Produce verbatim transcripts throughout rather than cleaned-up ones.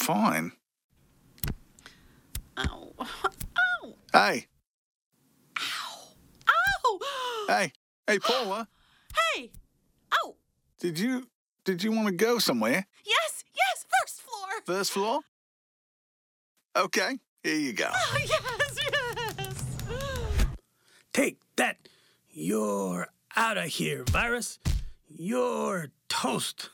fine. Ow. Ow. Hey. Ow. Ow. Hey. Hey, Paula. Hey. Ow. Did you, did you want to go somewhere? Yes, yes, first floor. First floor? Okay, here you go. Oh, yes, yes. Take that. You're out of here, virus. You're toast.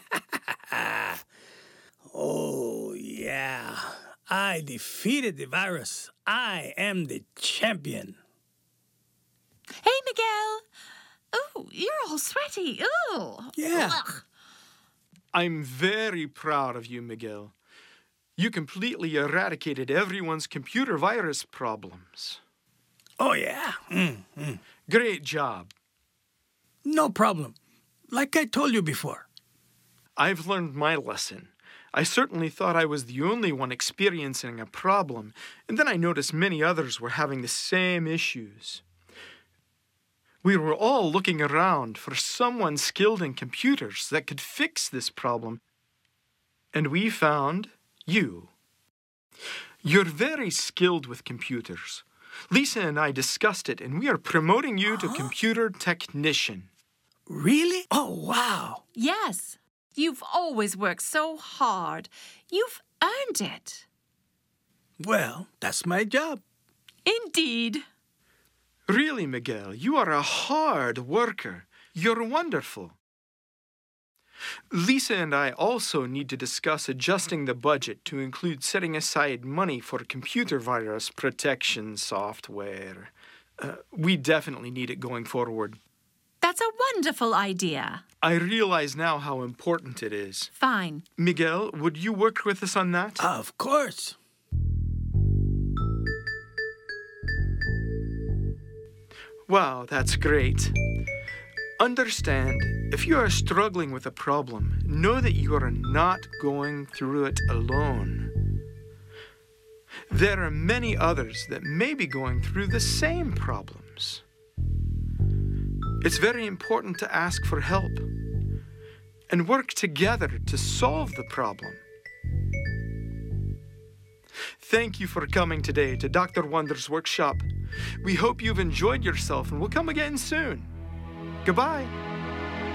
Oh, yeah. I defeated the virus. I am the champion. Hey, Miguel. Oh, you're all sweaty. Oh. Yeah. Ugh. I'm very proud of you, Miguel. You completely eradicated everyone's computer virus problems. Oh, yeah. Mm, mm. Great job. No problem. Like I told you before. I've learned my lesson. I certainly thought I was the only one experiencing a problem, and then I noticed many others were having the same issues. We were all looking around for someone skilled in computers that could fix this problem, and we found you. You're very skilled with computers. Lisa and I discussed it, and we are promoting you to Huh? computer technician. Really? Oh, wow. Yes. You've always worked so hard. You've earned it. Well, that's my job. Indeed. Really, Miguel, you are a hard worker. You're wonderful. Lisa and I also need to discuss adjusting the budget to include setting aside money for computer virus protection software. Uh, we definitely need it going forward. That's a wonderful idea. I realize now how important it is. Fine. Miguel, would you work with us on that? Of course. Wow, that's great. Understand, if you are struggling with a problem, know that you are not going through it alone. There are many others that may be going through the same problems. It's very important to ask for help and work together to solve the problem. Thank you for coming today to Doctor Wonder's workshop. We hope you've enjoyed yourself and will come again soon. Goodbye.